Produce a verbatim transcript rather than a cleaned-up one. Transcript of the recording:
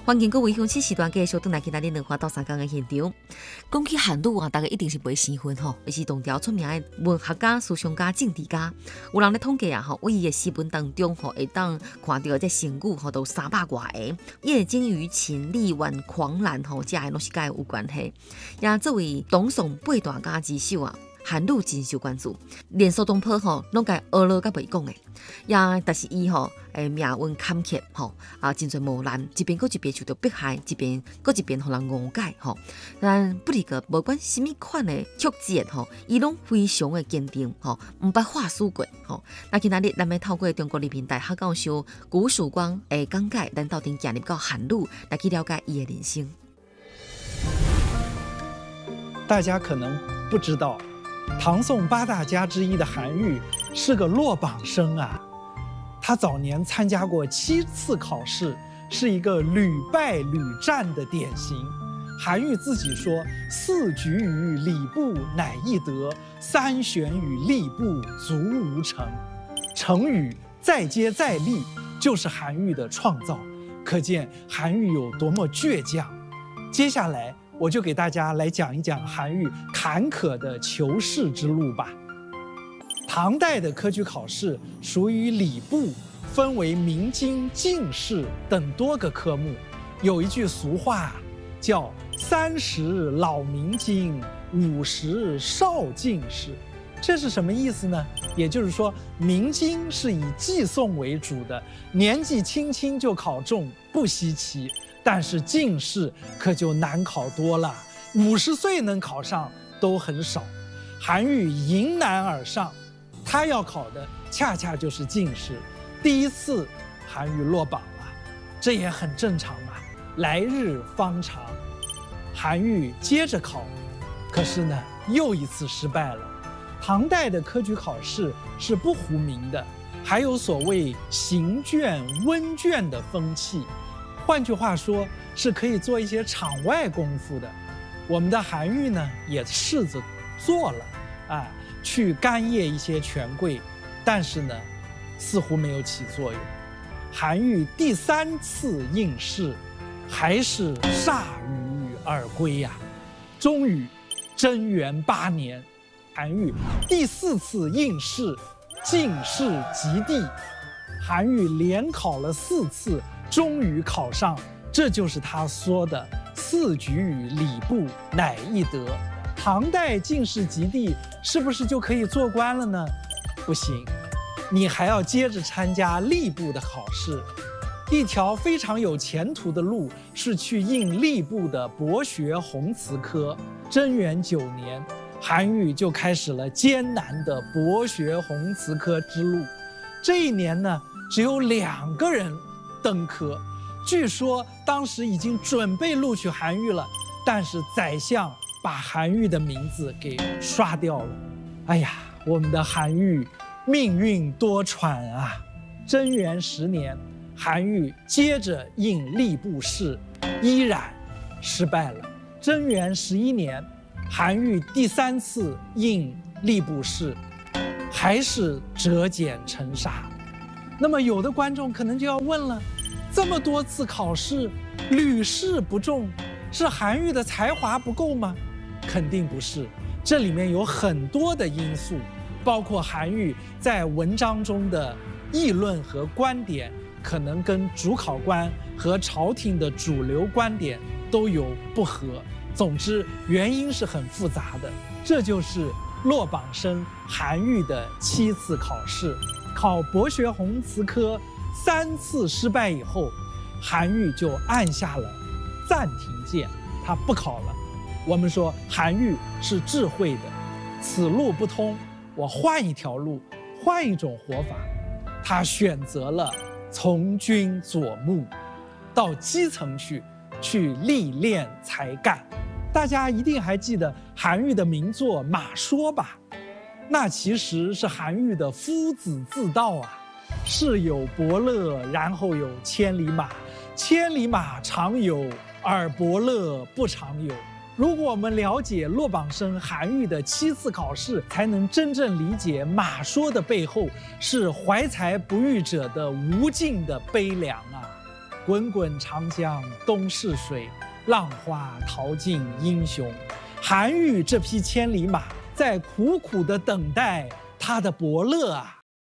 欢迎各位乡亲时段继续回来今仔日两花到三江的现场。讲起韩愈啊，大家一定是袂生分吼，伊是唐朝出名的文学家、思想家、政治家。有人咧统计啊，吼，为伊的诗文当中吼，会当看到这成语吼，都三百外个。夜惊余情、力挽狂澜吼，这些拢是甲伊有关系。也作为唐宋八大家之首啊。韩愈真受关注，连苏东坡吼拢甲学了甲袂讲诶，也但是伊吼诶命运坎坷吼啊，真侪磨难，一边搁一边受到迫害，一边搁一边互人误解吼。但不离个无管什么款诶曲折吼，伊拢非常诶坚定吼，毋捌话输过吼。那今仔日咱要透过中国人民大学教授古曙光诶讲解，咱到底进入到韩愈来去了解伊诶人生。 大家可能不知道。唐宋八大家之一的韩愈是个落榜生啊，他早年参加过七次考试，是一个屡败屡战的典型。韩愈自己说：“四举于礼部乃易得，三选于吏部足无成。”成语再接再厉就是韩愈的创造，可见韩愈有多么倔强。接下来我就给大家来讲一讲韩愈坎坷的求仕之路吧。唐代的科举考试属于礼部，分为明经、进士等多个科目。有一句俗话叫“三十老明经，五十少进士”，这是什么意思呢？也就是说，明经是以记诵为主的，年纪轻轻就考中不稀奇。但是进士可就难考多了，五十岁能考上都很少。韩愈迎难而上，他要考的恰恰就是进士。第一次，韩愈落榜了，这也很正常啊，来日方长。韩愈接着考，可是呢，又一次失败了。唐代的科举考试是不糊名的，还有所谓行卷、温卷的风气。换句话说，是可以做一些场外功夫的。我们的韩愈呢，也试着做了，啊，去干谒一些权贵，但是呢，似乎没有起作用。韩愈第三次应试，还是铩羽而归呀、啊。终于，贞元八年，韩愈第四次应试，进士及第。韩愈连考了四次。终于考上，这就是他说的“四举于礼部乃易得”。唐代进士及第，是不是就可以做官了呢？不行，你还要接着参加吏部的考试。一条非常有前途的路是去应吏部的博学宏词科。贞元九年，韩愈就开始了艰难的博学宏词科之路。这一年呢，只有两个人登科，据说当时已经准备录取韩愈了，但是宰相把韩愈的名字给刷掉了。哎呀，我们的韩愈命运多舛啊！贞元十年，韩愈接着应吏部试，依然失败了。贞元十一年，韩愈第三次应吏部试，还是折简成沙。那么有的观众可能就要问了，这么多次考试屡试不中，是韩愈的才华不够吗？肯定不是，这里面有很多的因素，包括韩愈在文章中的议论和观点可能跟主考官和朝廷的主流观点都有不合。总之，原因是很复杂的。这就是落榜生韩愈的七次考试。考博学宏词科三次失败以后，韩愈就按下了暂停键，他不考了。我们说韩愈是智慧的，此路不通，我换一条路，换一种活法。他选择了从军佐牧，到基层去，去历练才干。大家一定还记得韩愈的名作《马说》吧？那其实是韩愈的夫子自道啊。世有伯乐，然后有千里马，千里马常有，而伯乐不常有。如果我们了解落榜生韩愈的七次考试，才能真正理解《马说》的背后是怀才不遇者的无尽的悲凉啊。 滚滚长江东逝水，浪花淘尽英雄。韩愈这匹千里马，在苦苦的等待他的伯乐啊。